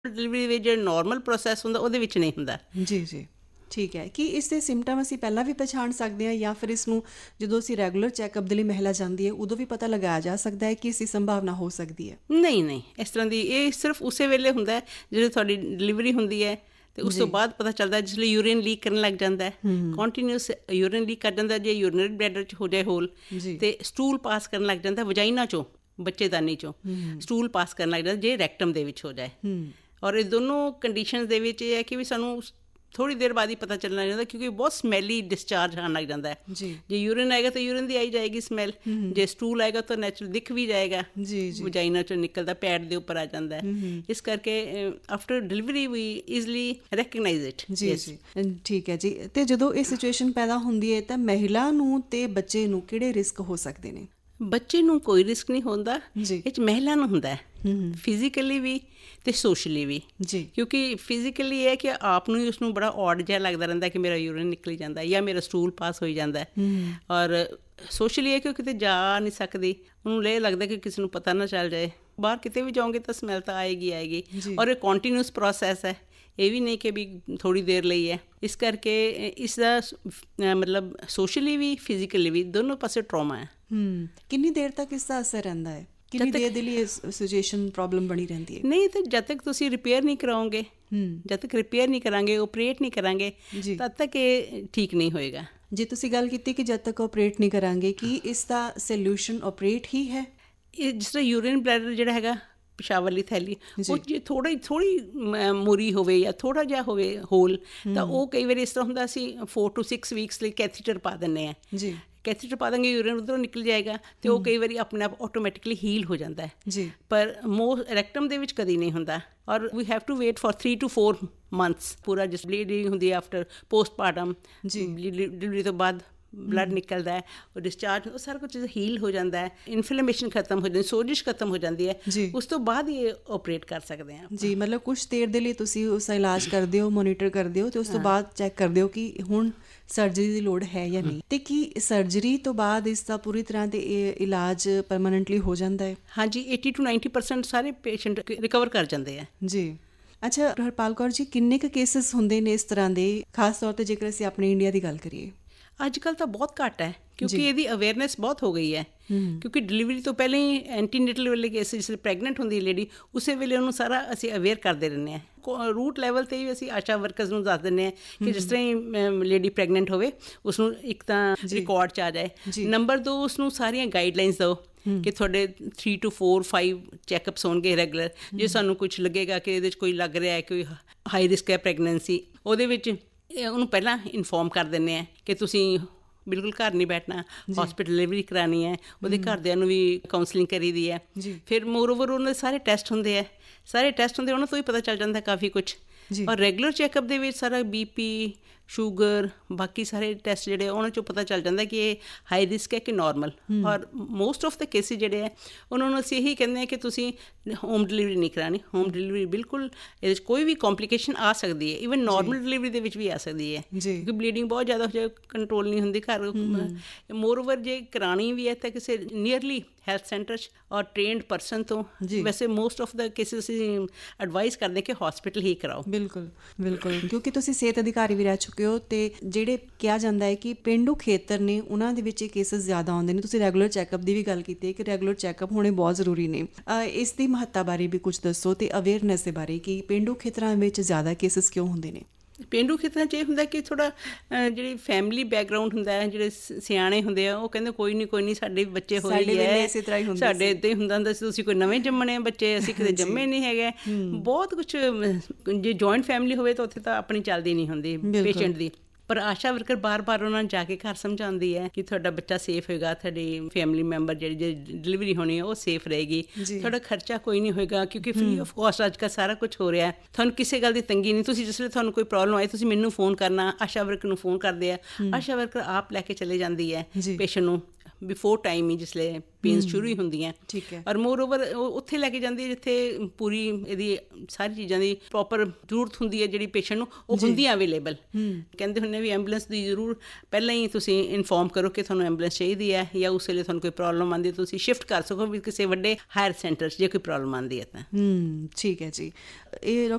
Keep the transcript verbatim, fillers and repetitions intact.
Delivery ਵਿੱਚ ਜਿਹੜਾ normal process ਹੁੰਦਾ ਉਹਦੇ ਵਿੱਚ ਨਹੀਂ ਹੁੰਦਾ। ਜੀ ਜੀ ਠੀਕ ਹੈ। ਕੀ ਇਸ ਦੇ ਸਿੰਪਟਮ ਅਸੀਂ ਪਹਿਲਾਂ ਵੀ ਪਛਾਣ ਸਕਦੇ ਹਾਂ ਜਾਂ ਫਿਰ ਇਸ ਨੂੰ ਜਦੋਂ ਅਸੀਂ ਰੈਗੂਲਰ ਚੈੱਕਅਪ ਦੇ ਲਈ ਮਹਿਲਾ ਜਾਂਦੀ ਹੈ ਉਦੋਂ ਵੀ ਪਤਾ ਲਗਾਇਆ ਜਾ ਸਕਦਾ ਹੈ ਕਿ ਇਸ ਦੀ ਸੰਭਾਵਨਾ ਹੋ ਸਕਦੀ ਹੈ? ਨਹੀਂ ਨਹੀਂ, ਇਸ ਤਰ੍ਹਾਂ ਦੀ ਇਹ ਸਿਰਫ ਉਸੇ ਵੇਲੇ ਹੁੰਦਾ ਹੈ ਜਦੋਂ ਤੁਹਾਡੀ ਡਿਲੀਵਰੀ ਹੁੰਦੀ ਹੈ ਤੇ ਉਸ ਤੋਂ ਬਾਅਦ ਪਤਾ ਚੱਲਦਾ ਜਿਸ ਲਈ ਯੂਰੀਨ ਲੀਕ ਕਰਨ ਲੱਗ ਜਾਂਦਾ ਹੈ, ਕੰਟੀਨਿਊਸ ਯੂਰੀਨ ਲੀਕ ਕਰ ਜਾਂਦਾ। ਜੇ ਯੂਰੀਨਰੀ ਬਲੈਡਰ 'ਚ ਹੋ ਜਾਏ ਹੋਲ ਤੇ ਸਟੂਲ ਪਾਸ ਕਰਨ ਲੱਗ ਜਾਂਦਾ ਵਜਾਈਨਾ 'ਚੋਂ, ਬੱਚੇਦਾਨੀ 'ਚੋਂ ਸਟੂਲ ਪਾਸ ਕਰਨ ਲੱਗ ਜਾਂਦਾ ਜੇ ਰੈਕਟਮ ਦੇ ਵਿੱਚ ਹੋ ਜਾਏ। ਔਰ ਇਹ ਦੋਨੋਂ ਕੰਡੀਸ਼ਨਸ ਦੇ ਵਿੱਚ ਇਹ ਹੈ ਕਿ ਵੀ ਸਾਨੂੰ ਥੋੜ੍ਹੀ ਦੇਰ ਬਾਅਦ ਹੀ ਪਤਾ ਚੱਲਣਾ ਜਾਂਦਾ ਕਿਉਂਕਿ ਬਹੁਤ ਸਮੈਲੀ ਡਿਸਚਾਰਜ ਆਉਣ ਲੱਗ ਜਾਂਦਾ ਹੈ। ਜੇ ਯੂਰਿਨ ਆਏਗਾ ਤਾਂ ਯੂਰਿਨ ਦੀ ਆਈ ਜਾਏਗੀ ਸਮੈਲ, ਜੇ ਸਟੂਲ ਆਏਗਾ ਤਾਂ ਨੈਚੁਰਲ ਦਿਖ ਵੀ ਜਾਏਗਾ, ਵਜਾਈਨਾ 'ਚੋਂ ਨਿਕਲਦਾ ਪੈਡ ਦੇ ਉੱਪਰ ਆ ਜਾਂਦਾ ਹੈ। ਇਸ ਕਰਕੇ after delivery we easily recognise it. ਜੀ ਜੀ ਠੀਕ ਹੈ ਜੀ। ਅਤੇ ਜਦੋਂ ਇਹ ਸਿਚੁਏਸ਼ਨ ਪੈਦਾ ਹੁੰਦੀ ਹੈ ਤਾਂ ਮਹਿਲਾ ਨੂੰ ਅਤੇ ਬੱਚੇ ਨੂੰ ਕਿਹੜੇ ਰਿਸਕ ਹੋ ਸਕਦੇ ਨੇ? ਬੱਚੇ ਨੂੰ ਕੋਈ ਰਿਸਕ ਨਹੀਂ ਹੁੰਦਾ, ਇਹ 'ਚ ਮਹਿਲਾ ਨੂੰ ਹੁੰਦਾ ਹੈ ਫਿਜ਼ੀਕਲੀ ਵੀ ਅਤੇ ਸੋਸ਼ਲੀ ਵੀ। ਜੀ ਕਿਉਂਕਿ ਫਿਜ਼ੀਕਲੀ ਇਹ ਹੈ ਕਿ ਆਪ ਨੂੰ ਹੀ ਉਸਨੂੰ ਬੜਾ ਔਡ ਜਿਹਾ ਲੱਗਦਾ ਰਹਿੰਦਾ ਕਿ ਮੇਰਾ ਯੂਰਿਨ ਨਿਕਲੀ ਜਾਂਦਾ ਜਾਂ ਮੇਰਾ ਸਟੂਲ ਪਾਸ ਹੋਈ ਜਾਂਦਾ। ਔਰ ਸੋਸ਼ਲੀ ਇਹ ਕਿ ਉਹ ਕਿਤੇ ਜਾ ਨਹੀਂ ਸਕਦੀ, ਉਹਨੂੰ ਇਹ ਲੱਗਦਾ ਕਿ ਕਿਸੇ ਨੂੰ ਪਤਾ ਨਾ ਚੱਲ ਜਾਏ। ਬਾਹਰ ਕਿਤੇ ਵੀ ਜਾਓਗੇ ਤਾਂ ਸਮੈਲ ਤਾਂ ਆਏਗੀ ਆਏਗੀ। ਔਰ ਇਹ ਕੰਟੀਨਿਊਸ ਪ੍ਰੋਸੈਸ ਹੈ, ਇਹ ਵੀ ਨਹੀਂ ਕਿ ਵੀ ਥੋੜ੍ਹੀ ਦੇਰ ਲਈ ਹੈ। ਇਸ ਕਰਕੇ ਇਸ ਦਾ ਮਤਲਬ ਸੋਸ਼ਲੀ ਵੀ ਫਿਜ਼ੀਕਲੀ ਵੀ ਦੋਨੋਂ ਪਾਸੇ ਟਰੋਮਾ ਹੈ। ਕਿੰਨੀ ਦੇਰ ਤੱਕ ਇਸ ਦਾ ਅਸਰ ਰਹਿੰਦਾ ਹੈ? ਕਿੰਨੀ ਦੇਰ ਦੇ ਲਈ ਸਿਚੁਏਸ਼ਨ ਪ੍ਰੋਬਲਮ ਬਣੀ ਰਹਿੰਦੀ ਹੈ? ਨਹੀਂ ਤਾਂ ਜਦ ਤੱਕ ਤੁਸੀਂ ਰਿਪੇਅਰ ਨਹੀਂ ਕਰਾਓਗੇ, ਜਦ ਤੱਕ ਰਿਪੇਅਰ ਨਹੀਂ ਕਰਾਂਗੇ, ਓਪਰੇਟ ਨਹੀਂ ਕਰਾਂਗੇ, ਤਦ ਤੱਕ ਇਹ ਠੀਕ ਨਹੀਂ ਹੋਏਗਾ। ਜੇ ਤੁਸੀਂ ਗੱਲ ਕੀਤੀ ਕਿ ਜਦ ਤੱਕ ਓਪਰੇਟ ਨਹੀਂ ਕਰਾਂਗੇ, ਕੀ ਇਸ ਦਾ ਸੋਲਿਊਸ਼ਨ ਓਪਰੇਟ ਹੀ ਹੈ? ਇਹ ਜਿਸ ਤਰ੍ਹਾਂ ਯੂਰਿਨ ਬਲੈਡਰ ਜਿਹੜਾ ਹੈਗਾ, ਪਿਸ਼ਾਬ ਵਾਲੀ ਥੈਲੀ, ਉਹ ਜੇ ਥੋੜ੍ਹੀ ਥੋੜ੍ਹੀ ਮੂਰੀ ਹੋਵੇ ਜਾਂ ਥੋੜ੍ਹਾ ਜਿਹਾ ਹੋਵੇ ਹੋਲ, ਤਾਂ ਉਹ ਕਈ ਵਾਰੀ ਇਸ ਤਰ੍ਹਾਂ ਹੁੰਦਾ ਅਸੀਂ ਫੋਰ ਟੂ ਸਿਕਸ ਵੀਕਸ ਲਈ ਕੈਥੀਟਰ ਪਾ ਦਿੰਦੇ ਹਾਂ। ਜੀ ਕੈਥੀਟਰ ਪਾ ਦਾਂਗੇ, ਯੂਰੀਨ ਉੱਧਰੋਂ ਨਿਕਲ ਜਾਏਗਾ ਅਤੇ ਉਹ ਕਈ ਵਾਰੀ ਆਪਣੇ ਆਪ ਆਟੋਮੈਟਿਕਲੀ ਹੀਲ ਹੋ ਜਾਂਦਾ ਹੈ। ਜੀ ਪਰ ਮੋ ਰੈਕਟਮ ਦੇ ਵਿੱਚ ਕਦੀ ਨਹੀਂ ਹੁੰਦਾ। ਔਰ we have to wait for three two four months ਪੂਰਾ ਜਿਸ ਬਲੀਡਿੰਗ ਹੁੰਦੀ ਹੈ ਆਫਟਰ ਪੋਸਟਮਾਰਟਮ, ਡਿਲੀਵਰੀ ਤੋਂ ਬਾਅਦ ਬਲੱਡ ਨਿਕਲਦਾ ਹੈ, ਉਹ ਡਿਸਚਾਰਜ, ਉਹ ਸਾਰਾ ਕੁਝ ਹੀਲ ਹੋ ਜਾਂਦਾ ਹੈ, ਇਨਫਲੇਮੇਸ਼ਨ ਖਤਮ ਹੋ ਜਾਂਦੀ, ਸੋਜਿਸ਼ ਖਤਮ ਹੋ ਜਾਂਦੀ ਹੈ। ਉਸ ਤੋਂ ਬਾਅਦ ਹੀ ਇਹ ਓਪਰੇਟ ਕਰ ਸਕਦੇ ਹਾਂ। ਜੀ ਮਤਲਬ ਕੁਛ ਦੇਰ ਦੇ ਲਈ ਤੁਸੀਂ ਉਸ ਦਾ ਇਲਾਜ ਕਰਦੇ ਹੋ, ਮੋਨੀਟਰ ਕਰਦੇ ਹੋ ਅਤੇ ਉਸ ਤੋਂ ਬਾਅਦ ਚੈੱਕ ਕਰਦੇ ਹੋ ਕਿ ਹੁਣ ਸਰਜਰੀ ਦੀ ਲੋੜ ਹੈ ਜਾਂ ਨਹੀਂ। ਅਤੇ ਕੀ ਸਰਜਰੀ ਤੋਂ ਬਾਅਦ ਇਸ ਦਾ ਪੂਰੀ ਤਰ੍ਹਾਂ ਦੇ ਇਹ ਇਲਾਜ ਪਰਮਾਨੈਂਟਲੀ ਹੋ ਜਾਂਦਾ ਹੈ? ਹਾਂਜੀ, ਏਟੀ ਟੂ ਨਾਈਨਟੀ ਪਰਸੈਂਟ ਸਾਰੇ ਪੇਸ਼ੈਂਟ ਰਿਕਵਰ ਕਰ ਜਾਂਦੇ ਆ। ਜੀ ਅੱਛਾ ਹਰਪਾਲ ਕੌਰ ਜੀ, ਕਿੰਨੇ ਕੁ ਕੇਸਿਸ ਹੁੰਦੇ ਨੇ ਇਸ ਤਰ੍ਹਾਂ ਦੇ, ਖਾਸ ਤੌਰ 'ਤੇ ਜੇਕਰ ਅਸੀਂ ਆਪਣੇ ਇੰਡੀਆ ਦੀ ਗੱਲ ਕਰੀਏ? ਅੱਜ ਕੱਲ੍ਹ ਤਾਂ ਬਹੁਤ ਘੱਟ ਹੈ ਕਿਉਂਕਿ ਇਹਦੀ ਅਵੇਅਰਨੈਸ ਬਹੁਤ ਹੋ ਗਈ ਹੈ। ਕਿਉਂਕਿ ਡਿਲੀਵਰੀ ਤੋਂ ਪਹਿਲਾਂ ਹੀ ਐਂਟੀਨੇਟਲ ਵੇਲੇ ਕੇਸ ਜਿਸ ਪ੍ਰੈਗਨੈਂਟ ਹੁੰਦੀ ਲੇਡੀ, ਉਸੇ ਵੇਲੇ ਉਹਨੂੰ ਸਾਰਾ ਅਸੀਂ ਅਵੇਅਰ ਕਰਦੇ ਰਹਿੰਦੇ ਹਾਂ। ਰੂਟ ਲੈਵਲ 'ਤੇ ਵੀ ਅਸੀਂ ਆਸ਼ਾ ਵਰਕਰਸ ਨੂੰ ਦੱਸ ਦਿੰਦੇ ਹਾਂ ਕਿ ਜਿਸ ਤਰ੍ਹਾਂ ਹੀ ਲੇਡੀ ਪ੍ਰੈਗਨੈਂਟ ਹੋਵੇ ਉਸਨੂੰ ਇੱਕ ਤਾਂ ਰਿਕਾਰਡ 'ਚ ਆ ਜਾਏ, ਨੰਬਰ ਦੋ ਉਸਨੂੰ ਸਾਰੀਆਂ ਗਾਈਡਲਾਈਨਸ ਦਿਓ ਕਿ ਤੁਹਾਡੇ ਥ੍ਰੀ ਟੂ ਫੋਰ ਫਾਈਵ ਚੈੱਕਅਪਸ ਹੋਣਗੇ ਰੈਗੂਲਰ। ਜੇ ਸਾਨੂੰ ਕੁਛ ਲੱਗੇਗਾ ਕਿ ਇਹਦੇ 'ਚ ਕੋਈ ਲੱਗ ਰਿਹਾ ਹੈ, ਕੋਈ ਹਾਈ ਰਿਸਕ ਹੈ ਪ੍ਰੈਗਨੈਂਸੀ, ਉਹਦੇ ਵਿੱਚ ਉਹਨੂੰ ਪਹਿਲਾਂ ਇਨਫੋਰਮ ਕਰ ਦਿੰਦੇ ਹਾਂ ਕਿ ਤੁਸੀਂ ਬਿਲਕੁਲ ਘਰ ਨਹੀਂ ਬੈਠਣਾ, ਹੌਸਪੀਟਲ ਡਿਲੀਵਰੀ ਕਰਾਉਣੀ ਹੈ। ਉਹਦੇ ਘਰਦਿਆਂ ਨੂੰ ਵੀ ਕਾਊਂਸਲਿੰਗ ਕਰੀ ਦੀ ਹੈ। ਫਿਰ ਮੋਰਓਵਰ ਉਹਨਾਂ ਦੇ ਸਾਰੇ ਟੈਸਟ ਹੁੰਦੇ ਹੈ, ਸਾਰੇ ਟੈਸਟ ਹੁੰਦੇ ਉਹਨਾਂ ਤੋਂ ਹੀ ਪਤਾ ਚੱਲ ਜਾਂਦਾ ਕਾਫੀ ਕੁਛ। ਔਰ ਰੈਗੂਲਰ ਚੈੱਕਅਪ ਦੇ ਵਿੱਚ ਸਾਰਾ ਬੀ ਪੀ, ਸ਼ੂਗਰ, ਬਾਕੀ ਸਾਰੇ ਟੈਸਟ ਜਿਹੜੇ ਉਹਨਾਂ 'ਚੋਂ ਪਤਾ ਚੱਲ ਜਾਂਦਾ ਕਿ ਇਹ ਹਾਈ ਰਿਸਕ ਹੈ ਕਿ ਨੋਰਮਲ। ਔਰ ਮੋਸਟ ਆਫ ਦ ਕੇਸਿਸ ਜਿਹੜੇ ਹੈ ਉਹਨਾਂ ਨੂੰ ਅਸੀਂ ਇਹੀ ਕਹਿੰਦੇ ਹਾਂ ਕਿ ਤੁਸੀਂ ਹੋਮ ਡਿਲੀਵਰੀ ਨਹੀਂ ਕਰਾਉਣੀ। ਹੋਮ ਡਿਲੀਵਰੀ ਬਿਲਕੁਲ ਇਹਦੇ 'ਚ ਕੋਈ ਵੀ ਕੰਪਲੀਕੇਸ਼ਨ ਆ ਸਕਦੀ ਹੈ, ਈਵਨ ਨੋਰਮਲ ਡਿਲੀਵਰੀ ਦੇ ਵਿੱਚ ਵੀ ਆ ਸਕਦੀ ਹੈ ਕਿਉਂਕਿ ਬਲੀਡਿੰਗ ਬਹੁਤ ਜ਼ਿਆਦਾ ਹੋ ਜਾਏ, ਕੰਟਰੋਲ ਨਹੀਂ ਹੁੰਦੀ ਘਰ। ਮੋਰਓਵਰ ਜੇ ਕਰਾਉਣੀ ਵੀ ਹੈ ਤਾਂ ਕਿਸੇ ਨੀਅਰਲੀ ਹੈਲਥ ਸੈਂਟਰ 'ਚ ਔਰ ਟ੍ਰੇਨਡ ਪਰਸਨ ਤੋਂ। ਵੈਸੇ ਮੋਸਟ ਆਫ ਦਾ ਕੇਸਿਸ ਅਸੀਂ ਐਡਵਾਈਜ਼ ਕਰਦੇ ਕਿ ਹੌਸਪੀਟਲ ਹੀ ਕਰਾਓ। ਬਿਲਕੁਲ ਬਿਲਕੁਲ, ਕਿਉਂਕਿ ਤੁਸੀਂ ਸਿਹਤ ਅਧਿਕਾਰੀ ਵੀ ਰਹਿ ਚੁੱਕੇ ਹੋ ਅਤੇ ਜਿਹੜੇ ਕਿਹਾ ਜਾਂਦਾ ਹੈ ਕਿ ਪੇਂਡੂ ਖੇਤਰ ਨੇ ਉਹਨਾਂ ਦੇ ਵਿੱਚ ਇਹ ਕੇਸਿਸ ਜ਼ਿਆਦਾ ਆਉਂਦੇ ਨੇ। ਤੁਸੀਂ ਰੈਗੂਲਰ ਚੈੱਕਅਪ ਦੀ ਵੀ ਗੱਲ ਕੀਤੀ ਹੈ ਕਿ ਰੈਗੂਲਰ ਚੈੱਕਅਪ ਹੋਣੇ ਬਹੁਤ ਜ਼ਰੂਰੀ ਨੇ। ਇਸ ਦੀ ਮਹੱਤਤਾ ਬਾਰੇ ਵੀ ਕੁਝ ਦੱਸੋ ਅਤੇ ਅਵੇਅਰਨੈਸ ਦੇ ਬਾਰੇ ਕਿ ਪੇਂਡੂ ਖੇਤਰਾਂ ਵਿੱਚ ਜ਼ਿਆਦਾ ਕੇਸਿਸ ਕਿਉਂ ਹੁੰਦੇ ਨੇ? ਪੇਂਡੂ ਖੇਤਰਾਂ 'ਚ ਇਹ ਹੁੰਦਾ ਕਿ ਥੋੜ੍ਹਾ ਜਿਹੜੀ ਫੈਮਿਲੀ ਬੈਕਗਰਾਊਂਡ ਹੁੰਦਾ ਹੈ, ਜਿਹੜੇ ਸਿਆਣੇ ਹੁੰਦੇ ਆ ਉਹ ਕਹਿੰਦੇ ਕੋਈ ਨਹੀਂ ਕੋਈ ਨਹੀਂ ਸਾਡੇ ਬੱਚੇ ਹੋਏ ਹੈ, ਸਾਡੇ ਇੱਦਾਂ ਹੀ ਹੁੰਦਾ ਹੁੰਦਾ ਸੀ, ਤੁਸੀਂ ਕੋਈ ਨਵੇਂ ਜੰਮਣੇ ਬੱਚੇ, ਅਸੀਂ ਕਿਤੇ ਜੰਮੇ ਨਹੀਂ ਹੈਗੇ। ਬਹੁਤ ਕੁਛ, ਜੇ ਜੁਆਇੰਟ ਫੈਮਿਲੀ ਹੋਵੇ ਤਾਂ ਉੱਥੇ ਤਾਂ ਆਪਣੀ ਚੱਲਦੀ ਨਹੀਂ ਹੁੰਦੀ ਪੇਸ਼ੈਂਟ ਦੀ। ਪਰ ਆਸ਼ਾ ਵਰਕਰ ਬਾਰ ਬਾਰ ਉਹਨਾਂ ਨੂੰ ਜਾ ਕੇ ਘਰ ਸਮਝਾਉਂਦੀ ਹੈ ਕਿ ਤੁਹਾਡਾ ਬੱਚਾ ਸੇਫ ਹੋਏਗਾ, ਤੁਹਾਡੀ ਫੈਮਿਲੀ ਮੈਂਬਰ ਜਿਹੜੀ ਜੇ ਡਿਲੀਵਰੀ ਹੋਣੀ ਹੈ ਉਹ ਸੇਫ ਰਹੇਗੀ, ਤੁਹਾਡਾ ਖਰਚਾ ਕੋਈ ਨਹੀਂ ਹੋਏਗਾ ਕਿਉਂਕਿ ਫ੍ਰੀ ਆਫ ਕੋਸਟ ਅੱਜ ਕੱਲ੍ਹ ਸਾਰਾ ਕੁਛ ਹੋ ਰਿਹਾ, ਤੁਹਾਨੂੰ ਕਿਸੇ ਗੱਲ ਦੀ ਤੰਗੀ ਨਹੀਂ। ਤੁਸੀਂ ਜਿਸ ਵੇਲੇ ਤੁਹਾਨੂੰ ਕੋਈ ਪ੍ਰੋਬਲਮ ਆਏ ਤੁਸੀਂ ਮੈਨੂੰ ਫੋਨ ਕਰਨਾ, ਆਸ਼ਾ ਵਰਕਰ ਨੂੰ ਫੋਨ ਕਰਦੇ ਆ, ਆਸ਼ਾ ਵਰਕਰ ਆਪ ਲੈ ਕੇ ਚਲੇ ਜਾਂਦੀ ਹੈ ਪੇਸ਼ੈਂਟ ਨੂੰ ਬਿਫੋਰ ਟਾਈਮ ਹੀ, ਜਿਸ ਵੇਲੇ ਪੇਨਸ ਸ਼ੁਰੂ ਹੀ ਹੁੰਦੀਆਂ। ਠੀਕ ਹੈ। ਔਰ ਮੋਰ ਓਵਰ ਉਹ ਉੱਥੇ ਲੈ ਕੇ ਜਾਂਦੀ ਹੈ ਜਿੱਥੇ ਪੂਰੀ ਇਹਦੀ ਸਾਰੀ ਚੀਜ਼ਾਂ ਦੀ ਪ੍ਰੋਪਰ ਜ਼ਰੂਰਤ ਹੁੰਦੀ ਹੈ ਜਿਹੜੀ ਪੇਸ਼ੈਂਟ ਨੂੰ, ਉਹ ਹੁੰਦੀਆਂ ਅਵੇਲੇਬਲ। ਕਹਿੰਦੇ ਹੁੰਦੇ ਵੀ ਐਂਬੂਲੈਂਸ ਦੀ ਜ਼ਰੂਰ ਪਹਿਲਾਂ ਹੀ ਤੁਸੀਂ ਇਨਫੋਰਮ ਕਰੋ ਕਿ ਤੁਹਾਨੂੰ ਐਂਬੂਲੈਂਸ ਚਾਹੀਦੀ ਹੈ, ਜਾਂ ਉਸ ਵੇਲੇ ਤੁਹਾਨੂੰ ਕੋਈ ਪ੍ਰੋਬਲਮ ਆਉਂਦੀ ਤੁਸੀਂ ਸ਼ਿਫਟ ਕਰ ਸਕੋ ਵੀ ਕਿਸੇ ਵੱਡੇ ਹਾਇਰ ਸੈਂਟਰ 'ਚ ਜੇ ਕੋਈ ਪ੍ਰੋਬਲਮ ਆਉਂਦੀ ਹੈ ਤਾਂ। ਠੀਕ ਹੈ ਜੀ। ਇਹ